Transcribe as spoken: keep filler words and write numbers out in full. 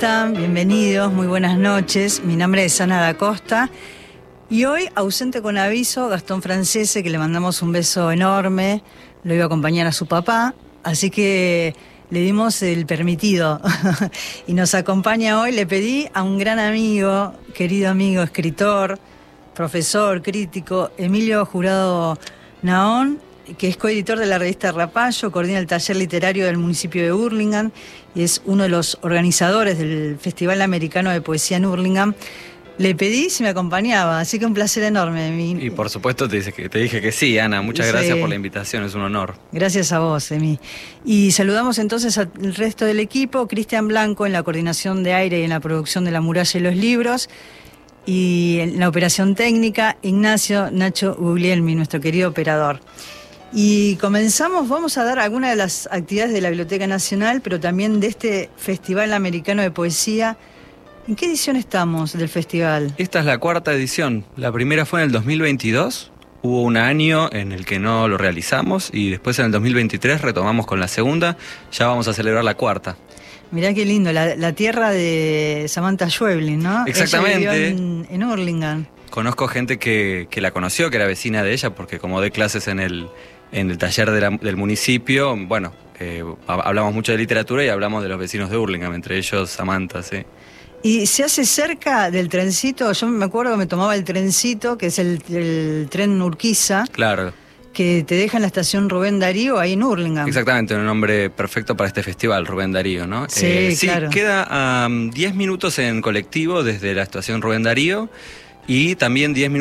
están? Bienvenidos, muy buenas noches. Mi nombre es Ana da Costa y hoy, ausente con aviso, Gastón Francese, que le mandamos un beso enorme, lo iba a acompañar a su papá, así que le dimos el permitido y nos acompaña hoy. Le pedí a un gran amigo, querido amigo, escritor, profesor, crítico, Emilio Jurado Naón, que es coeditor de la revista Rapallo, coordina el taller literario del municipio de Hurlingham y es uno de los organizadores del Festival Americano de Poesía en Hurlingham. Le pedí si me acompañaba, así que un placer enorme. Y por supuesto te, dice que, te dije que sí, Ana. Muchas sí. gracias por la invitación, es un honor. Gracias a vos, Emi. Y saludamos entonces al resto del equipo. Cristian Blanco en la coordinación de aire y en la producción de La Muralla y los Libros. Y en la operación técnica, Ignacio Nacho Guglielmi, nuestro querido operador. Y comenzamos, vamos a dar algunas de las actividades de la Biblioteca Nacional, pero también de este Festival Americano de Poesía. ¿En qué edición estamos del festival? Esta es la cuarta edición. La primera fue en el dos mil veintidós. Hubo un año en el que no lo realizamos y después en el dos mil veintitrés retomamos con la segunda. Ya vamos a celebrar la cuarta. Mirá qué lindo, la, la tierra de Samantha Schweblin, ¿no? Exactamente. Ella vivió en, en Hurlingham. Conozco gente que, que la conoció, que era vecina de ella, porque como doy clases en el, en el taller de la, del municipio, bueno, eh, hablamos mucho de literatura y hablamos de los vecinos de Hurlingham, entre ellos Samantha, sí. ¿Y se hace cerca del trencito? Yo me acuerdo que me tomaba el trencito, que es el, el tren Urquiza. Claro. Que te deja en la estación Rubén Darío, ahí en Hurlingham. Exactamente, un nombre perfecto para este festival, Rubén Darío, ¿no? Sí, eh, sí, claro. Queda a um, diez minutos en colectivo desde la estación Rubén Darío y también diez minutos